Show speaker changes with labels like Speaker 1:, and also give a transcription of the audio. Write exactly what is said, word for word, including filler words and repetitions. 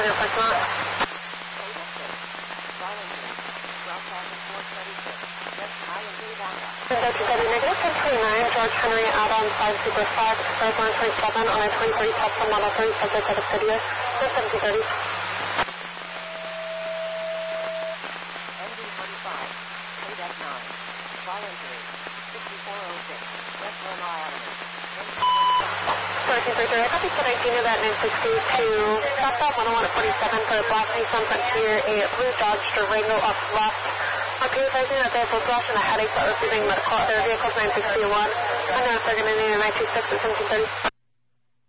Speaker 1: in your parking lot. Delta W negative ten twenty-nine, George Henry Adam five Super five, Star one twenty-seven on I twenty thirty Tesla Model three, subject at Obsidian, seventeen thirty.
Speaker 2: Engine forty-five, K nine, voluntary, sixty-four oh six, West Lamar Avenue.
Speaker 1: thirteen thirty, I copy nineteen of that nine sixty to southbound one oh one at forty-seven for a black Nissan Frontier, a blue Dodge Durango up left. I'm advising that there's a flash and a headache but receiving medical. Their vehicle's nine sixty-one. I'm now going to need a nine two six at seventeen thirty.